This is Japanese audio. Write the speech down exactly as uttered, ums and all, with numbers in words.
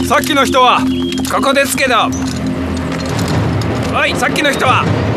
さっきの人はここですけど。おい、さっきの人は